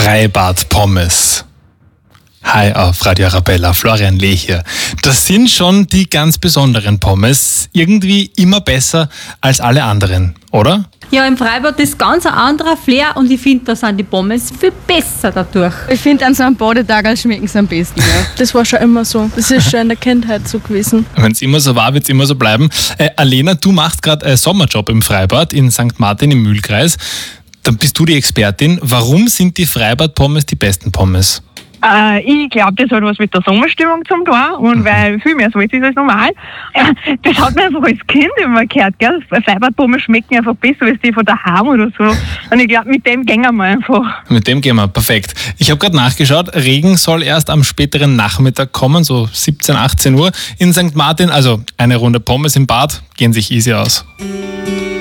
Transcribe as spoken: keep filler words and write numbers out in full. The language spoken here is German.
Freibad-Pommes. Hi auf Radio Arabella, Florian Lee hier. Das sind schon die ganz besonderen Pommes. Irgendwie immer besser als alle anderen, oder? Ja, im Freibad ist ganz ein anderer Flair und ich finde, da sind die Pommes viel besser dadurch. Ich finde, an so einem Badetag schmecken sie am besten. Ja. Das war schon immer so. Das ist schon in der Kindheit so gewesen. Wenn es immer so war, wird es immer so bleiben. Äh, Alena, du machst gerade einen Sommerjob im Freibad in Sankt Martin im Mühlkreis. Dann bist du die Expertin. Warum sind die Freibad-Pommes die besten Pommes? Äh, ich glaube, das hat was mit der Sommerstimmung zu tun und mhm. weil viel mehr Salz ist als normal. Äh, das hat man einfach als Kind immer gehört, gell? Freibad-Pommes schmecken einfach besser als die von daheim oder so. Und ich glaube, mit dem gehen wir einfach. Mit dem gehen wir, perfekt. Ich habe gerade nachgeschaut, Regen soll erst am späteren Nachmittag kommen, so siebzehn, achtzehn Uhr in Sankt Martin. Also eine Runde Pommes im Bad gehen sich easy aus.